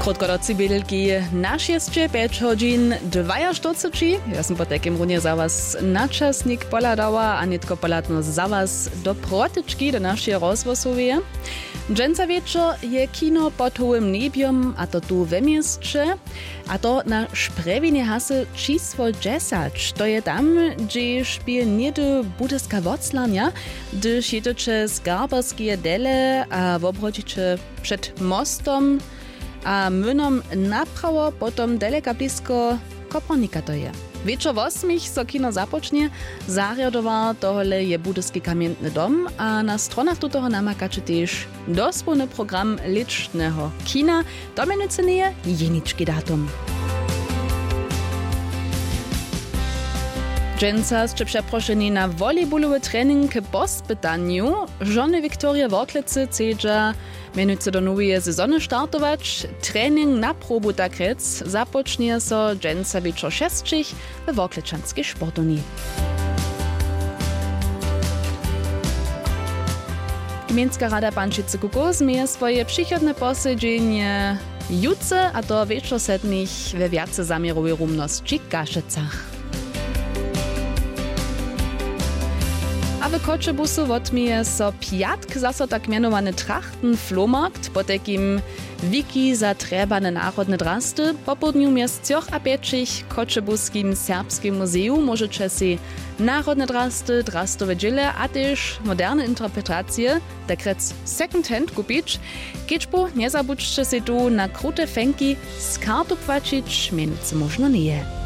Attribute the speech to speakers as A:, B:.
A: Krótkodocy bydlki na 6-5 hodin 42. Ja som po takim runie za was načasnik poladała, a nitko poladno za was do protyczki, do naszej rozwosowie. Dżęca wieczor je kino pod hołym nebiom, a to tu we mieście, a to na Szprewinie hasy čísło 10. To je tam, gdzie szpil nie do budyska woclania, gdyż jedycze z garbarskie dele, a w obrodzicze przed mostom, a mynom naprawo potom daleka blisko Kopernika to je. Wieczor 8 so kino zapocznie, zarjadowa tohle je budyski kamienny dom, a na stronach tutoho namakacie też dosłowny program licznego kina, domienicy nie jeniczki datum. Dżęca ste przeproszeni na volejbolowy trening po spytaniu. Żony Wiktoria Wortlicy cedza mianujcy do nowej sezony startować. Trening na probu takrec zapocznie so dżęca wieczor 6 we Wortliczanskiej sportowni. Gminska rada Pančice Kukos mieje swoje przychodne posiedzenie jutce, a to wieczor 7 we wiace zamierowej rumności Kaszycach. A w Kotschebusu odmije so piatk zaso tak mianowany Trachten-Flohmarkt, po takim wiki za trebane narodne drasty. Po południu miast Cioch a Pieczich Kotschebuskim Serbskim Muzeum możecie si narodne drasty, drastowe dziele, a też moderne interpretacje, takrec second hand kupić. Kieczbu nie zabudźcie si tu na krute fenki z kartu płacić, mienicy można nie.